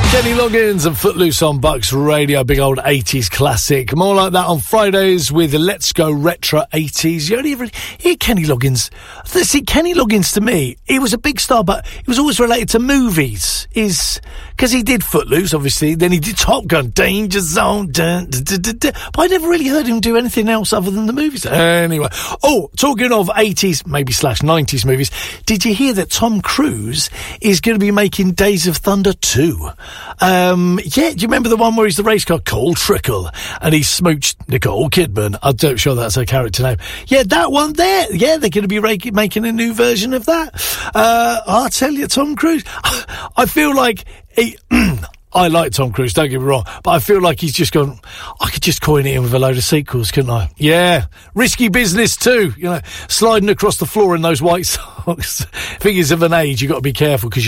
Kenny Loggins and Footloose on Bucks Radio, big old 80s classic. More like that on Fridays with Let's Go Retro 80s. You only ever hear Kenny Loggins. See, Kenny Loggins to me, he was a big star, but he was always related to movies. Because he did Footloose, obviously, then he did Top Gun, Danger Zone, but I never really heard him do anything else other than the movies. Anyway, talking of 80s, maybe /90s movies, did you hear that Tom Cruise is going to be making Days of Thunder 2? Do you remember the one where he's the race car Cold Trickle and he smooched Nicole Kidman? I'm not sure that's her character name. Yeah, that one there. Yeah, they're going to be making a new version of that. I'll tell you, Tom Cruise, I feel like I like Tom Cruise, don't get me wrong, but I feel like he's just gone, I could just coin it in with a load of sequels, couldn't I? Yeah. Risky Business too, sliding across the floor in those white socks. Figures of an age, you've got to be careful because